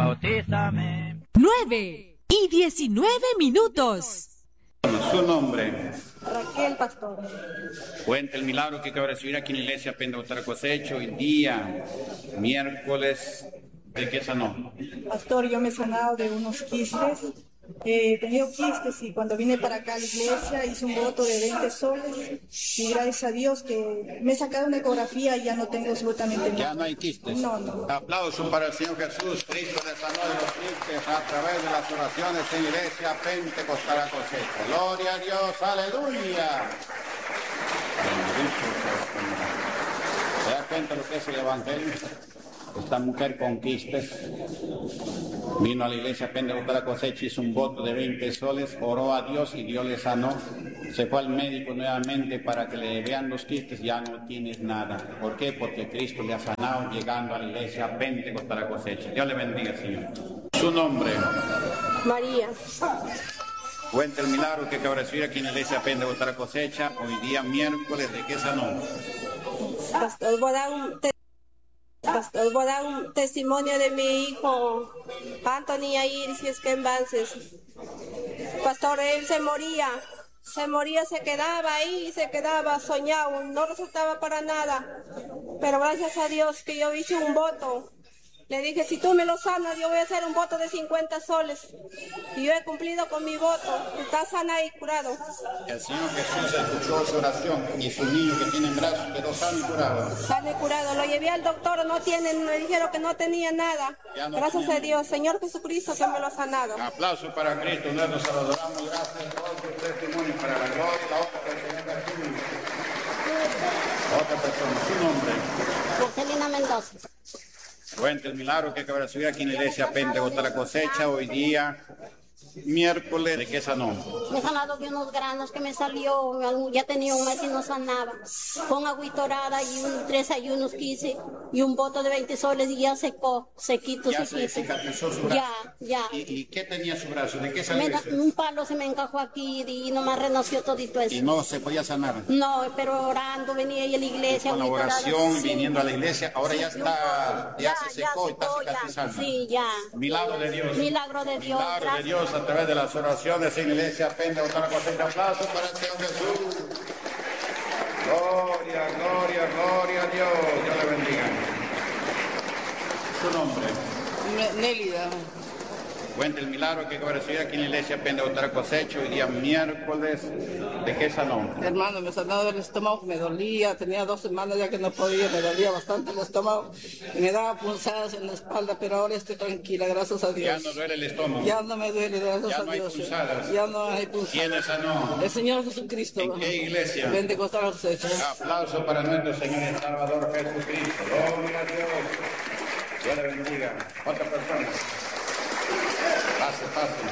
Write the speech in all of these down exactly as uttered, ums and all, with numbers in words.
bautízame. Nueve y diecinueve minutos. Su nombre. Raquel Pastor. Cuenta el milagro que acaba de recibir aquí en la iglesia Pentecostal Cosecha hoy día, miércoles. ¿De qué sanó? Pastor, yo me he sanado de unos quistes. Eh, he tenido quistes y cuando vine para acá a la iglesia hice un voto de veinte soles y gracias a Dios que me he sacado una ecografía y ya no tengo absolutamente nada. Ya no hay quistes. No, no. Aplauso para el Señor Jesús, Cristo le sanó de los quistes a través de las oraciones en la iglesia Pentecostal Cosecha. Gloria a Dios, aleluya. ¿Se da cuenta lo que es el evangelio? Esta mujer con quistes vino a la iglesia Pentecostal Cosecha, hizo un voto de veinte soles, oró a Dios y Dios le sanó. Se fue al médico nuevamente para que le vean los quistes, ya no tienes nada. ¿Por qué? Porque Cristo le ha sanado llegando a la iglesia Pentecostal Cosecha. Dios le bendiga, Señor. Su nombre. María. Cuenta el milagro que acaba de recibir aquí en la iglesia Pentecostal Cosecha hoy día miércoles. ¿De qué sanó? Pastor, voy a dar un te- Pastor, voy a dar un testimonio de mi hijo Anthony Air, si es que en Vances. Pastor, él se moría, se moría, se quedaba ahí, se quedaba soñado, no resultaba para nada. Pero gracias a Dios que yo hice un voto. Le dije, si tú me lo sanas, yo voy a hacer un voto de cincuenta soles. Y yo he cumplido con mi voto. Está sana y curado. El Señor Jesús escuchó su oración y su niño que tiene en brazos quedó sano y curado. Sano y curado. Lo llevé al doctor, no tienen, me dijeron que no tenía nada. No Gracias tenía a Dios, Señor Jesucristo, que me lo ha sanado. Un aplauso para Cristo, nosotros adoramos. Gracias por su testimonio para la gloria, la obra del Señor Jesús. Otra persona, su nombre. Marcelina Mendoza. Cuenta el milagro que acaba de recibir aquí en la iglesia Pentecostal Cosecha hoy día miércoles. ¿De qué sanó? Me he sanado de unos granos que me salió, ya tenía un mes y no sanaba. Con agüita orada y un, tres ayunos que hice y un voto de veinte soles y ya secó, sequito, ya sequito. Se cicatrizó su brazo. Ya, ya. ¿Y, ¿Y qué tenía su brazo? ¿De qué salió Me da, eso? un palo se me encajó aquí y nomás renació todito eso. ¿Y no se podía sanar? No, pero orando, venía ahí a la iglesia. Con la oración, viniendo a la iglesia, ahora ya está, ya, Ya, se secó y ya está secó, ya. cicatrizando. Sí, ya. Milagro de Dios. Milagro de Dios. Milagro Gracias. de Dios a través de las oraciones en la iglesia Pentecostal Cosecha. Aplausos para el Señor Jesús. Gloria, gloria, gloria a Dios. Dios le bendiga. Su nombre. Nélida. Cuenta el milagro que acaba de recibir aquí en la iglesia Pentecostal Cosecha hoy día miércoles. ¿De qué sanó? Hermano, me sanó del estómago, me dolía, tenía dos semanas ya que no podía, me dolía bastante el estómago, y me daba punzadas en la espalda, pero ahora estoy tranquila, gracias a Dios. Ya no duele el estómago. Ya no me duele, gracias ya a no Dios. Hay punzadas. Ya no hay punzadas. ¿Quién le sanó? El Señor Jesucristo. ¿En qué iglesia? Pentecostal Cosecha. Aplauso para nuestro Señor y Salvador Jesucristo. Gloria a Dios. Dios le bendiga. Otra persona. Pase,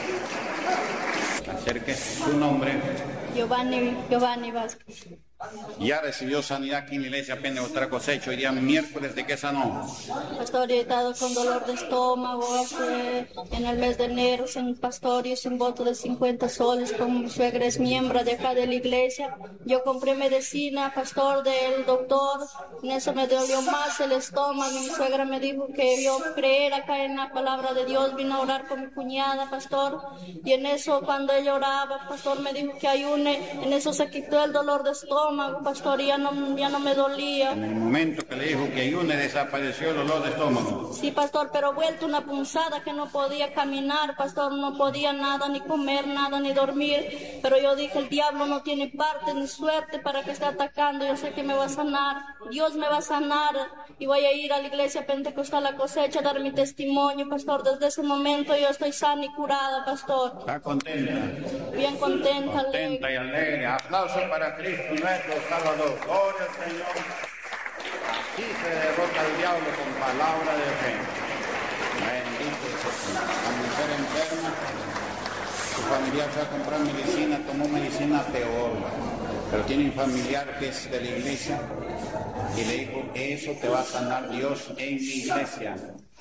pase. Acerque su nombre. Giovanni, Giovanni Vázquez. Ya recibió sanidad aquí en la iglesia Pentecostal Cosecha hoy día miércoles. ¿De qué sanó? Pastor, he estado con dolor de estómago hace, en el mes de enero, en pastor, hice un voto de cincuenta soles, con mi suegra es miembro de acá de la iglesia. Yo compré medicina, pastor, del doctor, en eso me dolió más el estómago. Mi suegra me dijo que yo creera acá en la palabra de Dios, vine a orar con mi cuñada, pastor, y en eso cuando ella oraba, pastor, me dijo que ayune, en eso se quitó el dolor de estómago. Pastor, ya no, ya no me dolía. En el momento que le dijo que ayune, desapareció el dolor de estómago. Sí, pastor, pero vuelto una punzada que no podía caminar, pastor, no podía nada, ni comer nada, ni dormir. Pero yo dije, el diablo no tiene parte ni suerte para que esté atacando. Yo sé que me va a sanar, Dios me va a sanar. Y voy a ir a la iglesia Pentecostal a Cosecha a dar mi testimonio, pastor. Desde ese momento yo estoy sana y curada, pastor. ¿Está contenta? Bien contenta, contenta alegre. y alegre. Aplausos para Cristo nuestro Salvador. Gloria al Señor. Así se derrota el diablo con palabra de fe. Bendito sea. La mujer enferma, su familiar fue a comprar medicina, tomó medicina peor, pero tiene un familiar que es de la iglesia y le dijo, eso te va a sanar Dios en mi iglesia.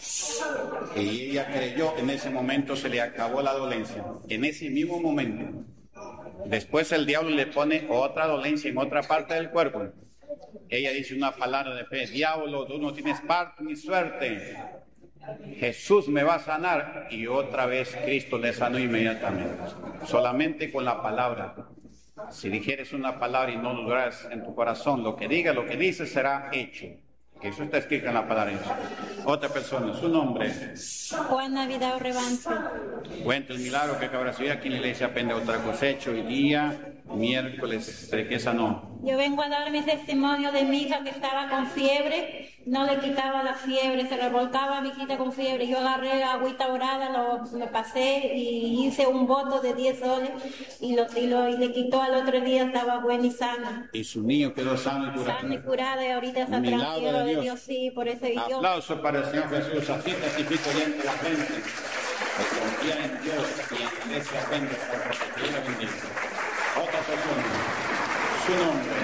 Y ella creyó, en ese momento se le acabó la dolencia, en ese mismo momento. Después el diablo le pone otra dolencia en otra parte del cuerpo. Ella dice una palabra de fe, diablo, tú no tienes parte ni suerte. Jesús me va a sanar, y otra vez Cristo le sanó inmediatamente. Solamente con la palabra. Si dijeres una palabra y no dudaras en tu corazón, lo que diga, lo que dices será hecho. Que eso está escrito en la palabra de Dios. Otra persona, su nombre. Juana Vidal Revancho. Cuenta el milagro que acaba de recibir aquí en la iglesia Pende Otra Cosecha hoy día, miércoles, de que sanó. Yo vengo a dar mi testimonio de mi hija que estaba con fiebre, no le quitaba la fiebre, se revolcaba mi hijita con fiebre. Yo agarré agüita orada, lo, lo pasé y hice un voto de diez soles y, lo, y, lo, y le quitó. Al otro día, estaba buena y sana. Y su niño quedó sano y curado. Sana y curada, y ahorita está Milagro tranquilo de de Dios. Dios, sí, por eso y yo. Aplauso para el Señor Jesús. Así testifico delante de la gente que confía en Dios y en la iglesia Pende Otra Cosecha. Dios la bendiga. Otra persona, su nombre.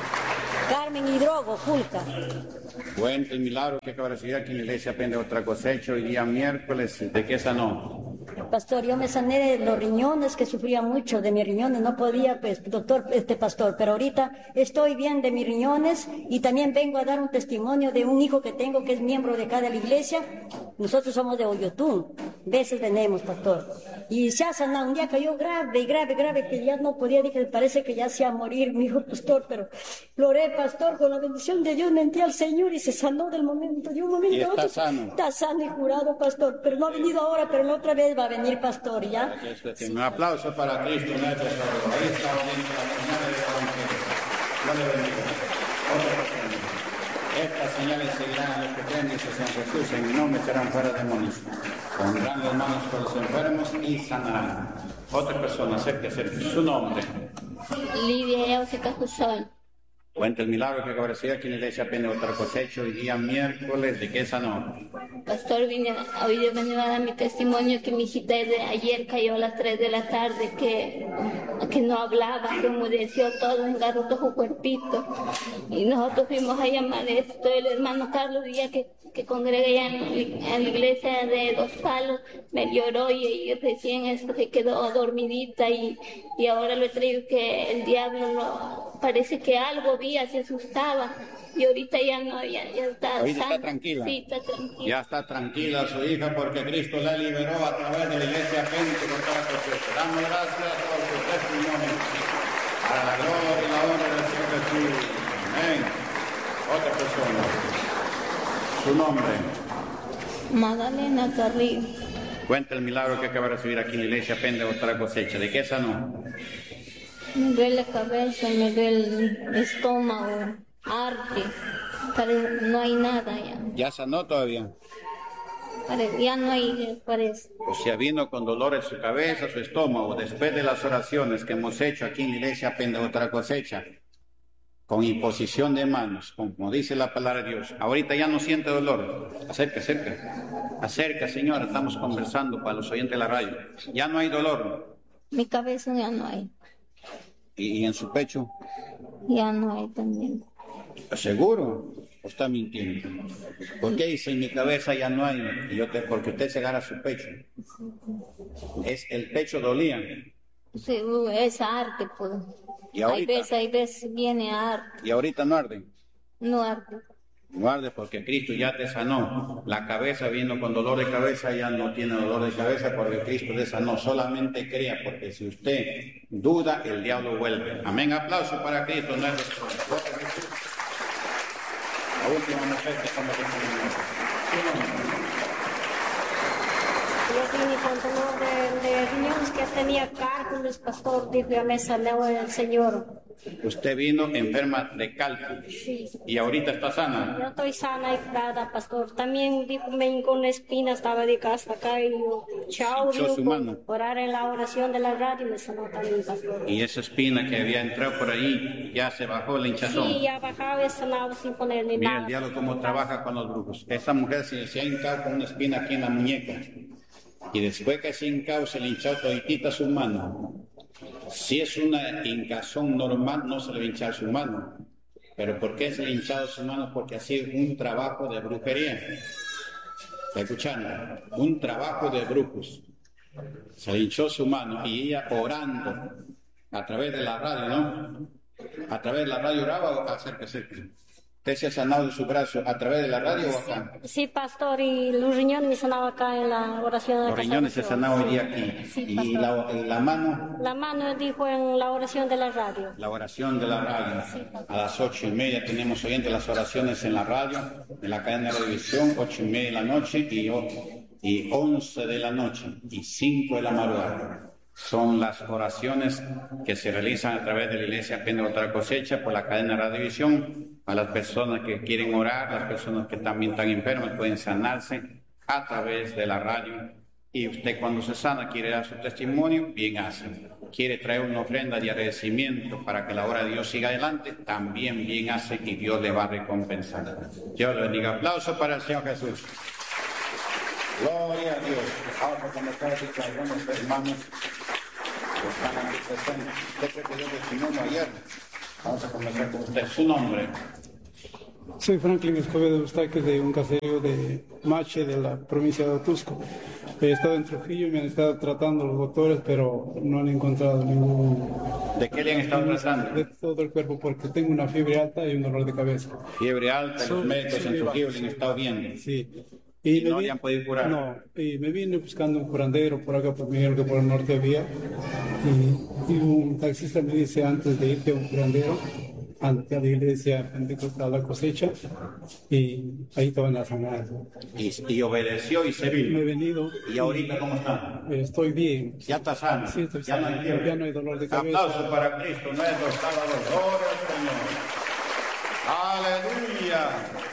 Carmen Hidrogo, Julca. Cuenta el milagro que acaba de recibir aquí en la iglesia Pende Otra Cosecha hoy día miércoles, de que sanó. Pastor, yo me sané de los riñones, que sufría mucho de mis riñones, no podía, pues, doctor, este pastor, pero ahorita estoy bien de mis riñones y también vengo a dar un testimonio de un hijo que tengo que es miembro de cada iglesia. Nosotros somos de Oyotún, veces venimos, pastor, y se ha sanado. Un día cayó grave, grave, grave, que ya no podía, dije, parece que ya se iba a morir mi hijo, pastor, pero lo oré, pastor, con la bendición de Dios, mentí al Señor y se sanó del momento, de un momento Y a está otro. sano. Está sano y curado, pastor, pero no ha venido ahora, pero la otra vez va a venir, pastor, ¿ya? Un aplauso para Cristo nuestro Salvador. Ahí está oyendo la señal del Evangelio. Dios le bendiga. Otra persona. Estas señales seguirán a los que creen, dice San Jesús, en mi nombre serán fuera demonios. Pondrán las manos por los enfermos y sanarán. Otra persona, acérquese. Su nombre. Lidia Eusika Jusol. Cuenta el milagro que acaba de recibir aquí en la iglesia Pende Otra Cosecha hoy día miércoles, de que sanó. Pastor, vine, hoy día venía a dar mi testimonio que mi hijita de ayer cayó a las tres de la tarde, que, que no hablaba, que enmudeció todo, engarrotó su cuerpito. Y nosotros fuimos a llamar esto, el hermano Carlos Díaz, que, que congrega ya en, en la iglesia de Dos Palos, me lloró y, y recién esto se quedó dormidita y, y ahora lo he traído que el diablo no, parece que algo vi, se asustaba. Y ahorita ya no, ya, ya está. Ahorita sana. está tranquila. Sí, está tranquila. Ya está tranquila su hija porque Cristo la liberó a través de la iglesia Pende Otra Cosecha. Damos gracias por su testimonio. A la gloria y la honra del Señor Jesús. Amén. Otra persona. Su nombre. Magdalena Carrillo. Cuenta el milagro que acaba de recibir aquí en la iglesia Pende Otra Cosecha. ¿De qué sanó? Me duele la cabeza, me duele el estómago, arte. Pare- no hay nada ya. ¿Ya sanó todavía? Pare- ya no hay, parece. O sea, vino con dolor en su cabeza, su estómago, después de las oraciones que hemos hecho aquí en la iglesia Pende Otra Cosecha, con imposición de manos, como dice la palabra de Dios. Ahorita ya no siente dolor. Acerca, acerca. Acerca, señora, estamos conversando para los oyentes de la radio. Ya no hay dolor. Mi cabeza ya no hay. ¿Y, y en su pecho? Ya no hay también. ¿Seguro? ¿O está mintiendo? ¿Por qué dice en mi cabeza ya no hay? Y yo te, porque usted se agarra su pecho. Es el pecho dolía. Sí, uh, es arte, pues. ¿Y Hay ahorita? veces, hay veces viene arte, Y ahorita no arde. no arte. No arde porque Cristo ya te sanó. La cabeza vino con dolor de cabeza, ya no tiene dolor de cabeza porque Cristo te sanó. Solamente crea, porque si usted duda, el diablo vuelve. Amén. Aplauso para Cristo. No es la última mujer que estamos teniendo. Yo vine con dolor de, de riñones, que tenía cálculos, pastor, dijo, ya me sanó el Señor. Usted vino enferma de cálculo Sí. y ahorita está sana. Yo estoy sana y curada, pastor. También dijo, me con una espina, estaba de casa acá y yo, chao, Hinchó dijo, su mano. orar en la oración de la radio y me sanó también, pastor. Y esa espina que había entrado por ahí ya se bajó la hinchazón. Sí, ya bajaba y sanaba sin ponerle Mira el nada. diablo cómo trabaja con los brujos. Esa mujer se, se ha hincado con una espina aquí en la muñeca. Y después que se hincado, se le hinchó toditita su mano. Si es una hinchazón normal, no se le va a hinchar su mano. ¿Pero por qué se le ha hinchado su mano? Porque ha sido un trabajo de brujería. ¿Está escuchando? Un trabajo de brujos. Se le hinchó su mano y ella orando a través de la radio, ¿no? A través de la radio oraba, acérquese. ¿Usted se ha sanado de su brazo a través de la radio o acá? Sí, pastor, y los riñones me sanaba acá en la oración de la Los riñones se sanado hoy día aquí. Sí, ¿Y la, la mano? La mano dijo en la oración de la radio. La oración de la radio. Sí, a las ocho y media tenemos oyentes las oraciones en la radio, en la cadena de televisión, ocho y media de la noche y, y once de la noche y cinco de la madrugada. Son las oraciones que se realizan a través de la Iglesia Pentecostal Cosecha por la cadena de radiovisión. A las personas que quieren orar, las personas que también están enfermas pueden sanarse a través de la radio. Y usted cuando se sana quiere dar su testimonio, bien hace. Quiere traer una ofrenda de agradecimiento para que la obra de Dios siga adelante, también bien hace y Dios le va a recompensar. Dios le bendiga. Aplauso para el Señor Jesús. Gloria a Dios. Ahora cuando está aquí con algunos hermanos que están aquí presentes. Usted cree que dio testimonio ayer. Vamos a comenzar con usted. Su nombre. Soy Franklin Escobedo Eustaque de un caserío de Mache de la provincia de Otusco. He estado en Trujillo y me han estado tratando los doctores, pero no han encontrado ningún... ¿De qué le han estado tratando? De todo el cuerpo, porque tengo una fiebre alta y un dolor de cabeza. Fiebre alta, los médicos sí, en Trujillo le han sí, estado viendo. Sí. Y, y no vi... le han podido curar. No, y me vine buscando un curandero por acá, porque me dijeron que por el norte había. Y, y un taxista me dice antes de irte a un curandero, ante la iglesia Pentecostal La Cosecha, y ahí te van a sanar. Y, y obedeció y se vino. Me he venido. ¿Y ahorita cómo está? Estoy bien. Ya está sano. Sí, estoy ya, sano. No hay Ya no hay dolor de cabeza. Aplauso para Cristo, nuestro Salvador. Gloria al Señor. Aleluya.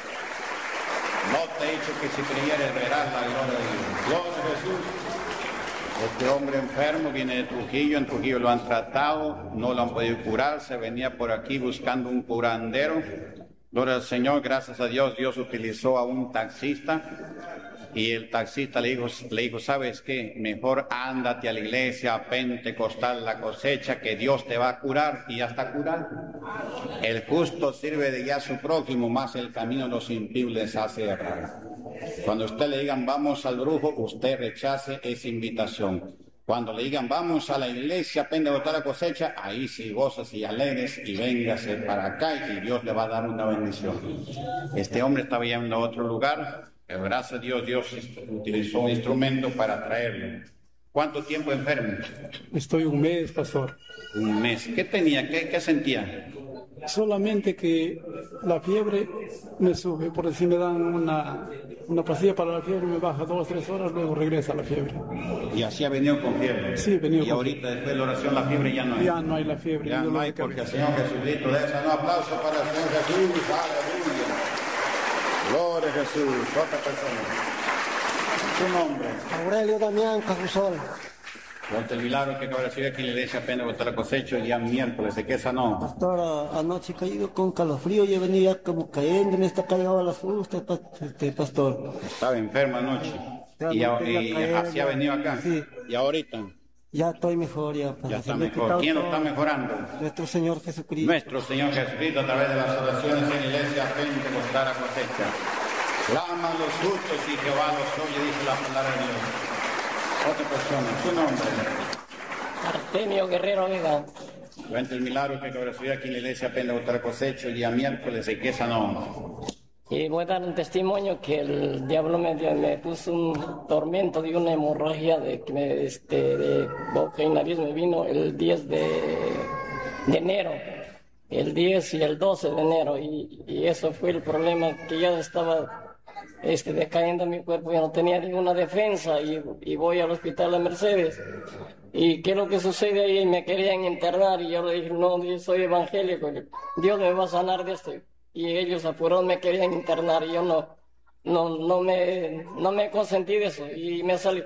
No te he dicho que si creyeres verás la gloria de Dios. Gloria a Jesús. Este hombre enfermo viene de Trujillo, en Trujillo lo han tratado, no lo han podido curar, se venía por aquí buscando un curandero. Gloria al Señor, gracias a Dios, Dios utilizó a un taxista y el taxista le dijo, le dijo, ¿sabes qué? Mejor ándate a la iglesia Pentecostal La Cosecha, que Dios te va a curar, y ya está curado. El justo sirve de guía a su prójimo, más el camino de los impíos les hace errar. Cuando usted le digan vamos al brujo, usted rechace esa invitación. Cuando le digan vamos a la iglesia Pentecostal La Cosecha, ahí sí gozas y alegres y véngase para acá y Dios le va a dar una bendición. Este hombre estaba yendo a otro lugar, pero gracias a Dios, Dios utilizó un instrumento para traerlo. ¿Cuánto tiempo enfermo? Estoy un mes, pastor. Un mes. ¿Qué tenía? ¿Qué, qué sentía? Solamente que la fiebre me sube, por si me dan una, una pastilla para la fiebre, me baja dos o tres horas, luego regresa la fiebre. ¿Y así ha venido con fiebre? Sí, he venido y con ahorita fiebre. Después de la oración la fiebre ya no hay. Ya no hay la fiebre. Ya no hay porque el Señor Jesucristo de esa. Un aplauso para el Señor Jesús. Aleluya. Gloria a Jesús. Otra persona. Su nombre. Aurelio Damián Carrusol. Cuánto el milagro que acaba de decir aquí en la iglesia Pentecostal La Cosecha el día miércoles. ¿De qué sanó? Pastor, anoche he caído con calofrío y he venido como cayendo en esta calle a las justas, este, pastor. Estaba enfermo anoche. Y, y, y así ha venido acá. Sí. ¿Y ahorita? Ya estoy mejor, ya. Ya está mejor. ¿Quién lo está mejorando? Nuestro Señor Jesucristo. Nuestro Señor Jesucristo a través de las oraciones en la iglesia Pentecostal La Cosecha. Claman los justos y Jehová los oye, dice la palabra de Dios. Otra persona, su nombre. Artemio Guerrero Vega. Cuenta el milagro que acaba de recibir aquí en la iglesia Pentecostal La Cosecha el día miércoles. ¿De qué sanó? Y voy a dar un testimonio que el diablo me, dio, me puso un tormento de una hemorragia de, me, este, de boca y nariz. Me vino el diez de, de enero, el diez y el doce de enero, y, y eso fue el problema, que ya estaba este, decayendo mi cuerpo, ya no tenía ninguna defensa, y, y voy al hospital de Mercedes. ¿Y qué es lo que sucede ahí? Me querían internar y yo le dije, no, yo soy evangélico, Dios me va a sanar de esto. Y ellos apurados me querían internar y yo no, no, no, me, no me consentí de eso y me salí.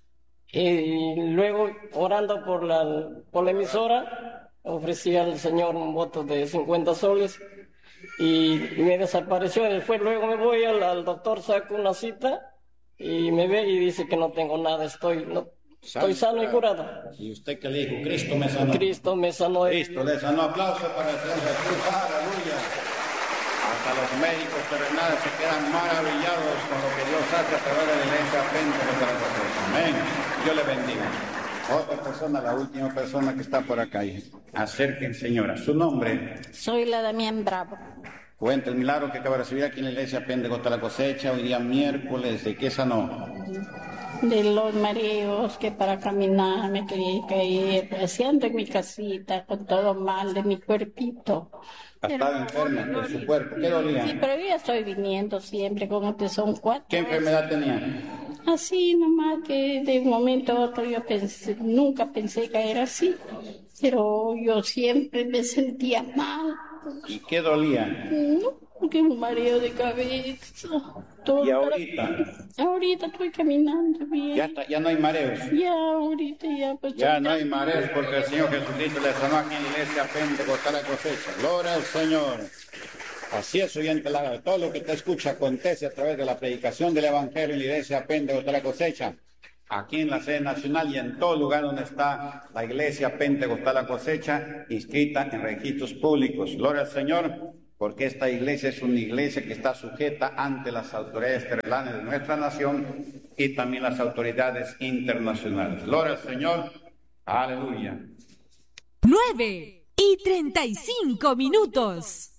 Y luego, orando por la, por la emisora, ofrecí al Señor un voto de cincuenta soles y me desapareció. Después luego me voy al, al doctor, saco una cita y me ve y dice que no tengo nada, estoy, no, estoy sano y curado. ¿Y usted qué le dijo? Cristo me sanó. Cristo me sanó. Cristo le sanó. Aplauso para el Señor Jesús. Aleluya. Hasta los médicos terrenales se quedan maravillados con lo que Dios hace a través de la iglesia Pentecostal La Cosecha. Amén. Dios le bendiga. Otra persona, la última persona que está por acá. Acérquense, señora. ¿Su nombre? Soy la Damián Bravo. Cuenta el milagro que acaba de recibir aquí en la iglesia Pentecostal La Cosecha, hoy día miércoles. ¿De qué sanó? De los mareos, que para caminar me quería caer, haciendo en mi casita, con todo mal de mi cuerpito. Ha estado enferma por su cuerpo. ¿Qué dolía? Sí, pero yo ya estoy viniendo siempre, como que son cuatro. ¿Qué enfermedad tenía? Así nomás, que de un momento a otro yo pensé, nunca pensé que era así, pero yo siempre me sentía mal. ¿Y qué dolía? No, que un mareo de cabeza. Todo. ¿Y ahorita? Ahorita estoy caminando bien. Ya, está, ya no hay mareos. Ya, ahorita ya. Pues, ya no hay mareos porque el Señor Jesucristo le sanó aquí en la iglesia Pentecostal La Cosecha. Gloria al Señor. Así es, oyente, la, todo lo que te escucha acontece a través de la predicación del Evangelio en la iglesia Pentecostal La Cosecha. Aquí en la sede nacional y en todo lugar donde está la iglesia Pentecostal La Cosecha, inscrita en registros públicos. Gloria al Señor, porque esta iglesia es una iglesia que está sujeta ante las autoridades terrenales de nuestra nación y también las autoridades internacionales. Gloria al Señor. Aleluya. nueve y treinta y cinco minutos.